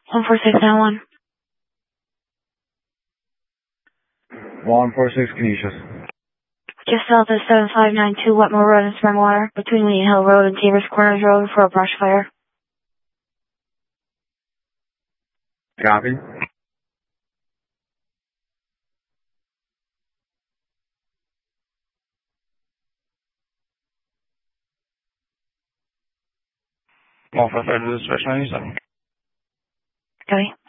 14691. 146 Canisius. Just south of 7592 Wetmore Road in Springwater, between Lee Hill Road and Tabors Corners Road for a brush fire. Copy. One for 30 to dispatch 97. Copy.